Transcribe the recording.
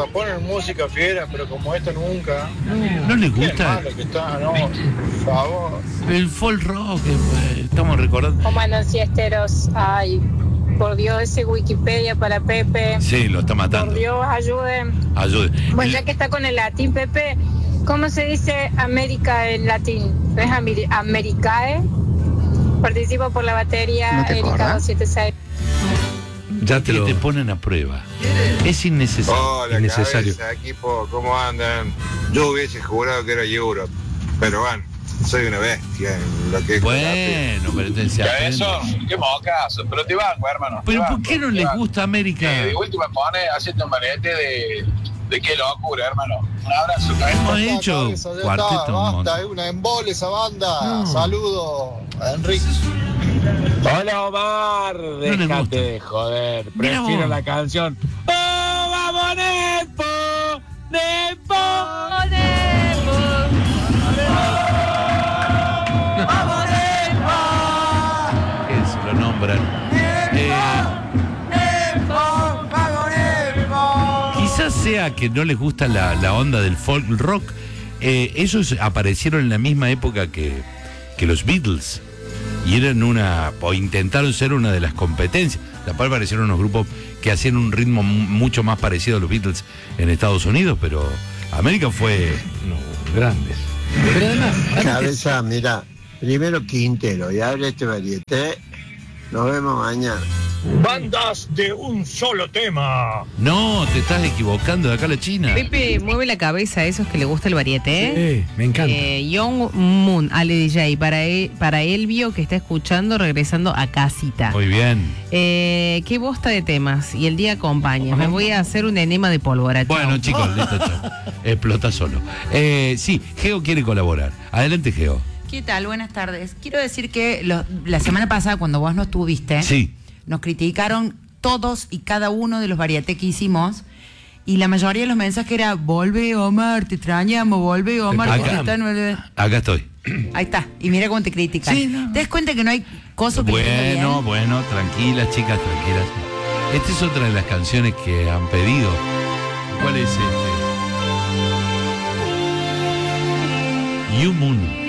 mierda, ponen música fiera, pero como esto nunca. ¿No les Qué gusta malo que está, no, por favor. el folk rock? Estamos recordando. Humanos siesteros, ay, por Dios, ese Wikipedia para Pepe. Sí, lo está matando. Por Dios, ayuden. Ayude. Bueno, ya que está con el latín, Pepe, ¿cómo se dice América en latín? ¿No es Americae? Participo por la batería ¿No te Erika acordás? 276. Ya te Que lo... te ponen a prueba. Es innecesario. Hola, Innecesario. cabeza, equipo, ¿cómo andan? Yo hubiese jurado que era Europe, pero bueno, soy una bestia en lo que es Bueno, pero entonces se aprende. Eso, qué mocazo, pero te banco, hermano. Pero te ¿por banco, qué no te les banco. gusta América? De última pone, haciendo un manete de qué locura, hermano. Un abrazo, Hemos Ya hecho está, cabeza, ya cuarteto está, un basta, montón. es una embole esa banda. No. Saludo a Enrique. Hola Omar, les gusta. déjate de joder, Mira prefiero vos. la canción. ¡Oh, vamos Nepo! ¡Nepo! Eso lo nombran. Quizás sea que no les gusta la onda del folk rock. Ellos aparecieron en la misma época que los Beatles y eran o intentaron ser una de las competencias. La cual parecieron unos grupos que hacían un ritmo mucho más parecido a los Beatles en Estados Unidos, pero América fue Grandes. Pero además, Cabeza, mira, primero Quintero y abre este varieté. Nos vemos mañana. Bandas de un solo tema. No, te estás equivocando, de acá a la China. Pepe mueve la cabeza a esos que le gusta el varieté. me encanta. Young Moon, Ale DJ, para Elvio que está escuchando, regresando a casita. Muy bien. Qué bosta de temas. Y el día acompaña. Me voy a hacer un enema de pólvora. Chau. Bueno, chicos, listo, chao. Explota solo. Sí, Geo quiere colaborar. Adelante, Geo. ¿Qué tal? Buenas tardes. Quiero decir que la semana pasada, cuando vos no estuviste, Sí. nos criticaron todos y cada uno de los varietés que hicimos. Y la mayoría de los mensajes era: volve Omar, te extrañamos, volve Omar. Acá. porque está nueve". Acá estoy. Ahí está. Y mira cómo te critican. Sí, no. ¿Te das cuenta que no hay cosa que le venga bien? Bueno, tranquilas, chicas, tranquilas. Esta es otra de las canciones que han pedido. ¿Cuál es este? You Moon.